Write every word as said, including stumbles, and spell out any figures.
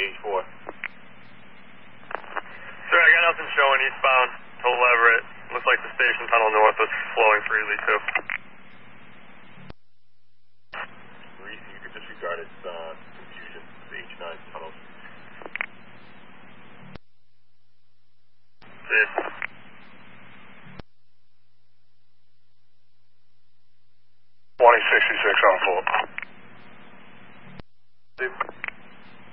gauge four. Sir, I got nothing showing eastbound to Leverett. Looks like the station tunnel north is flowing freely too.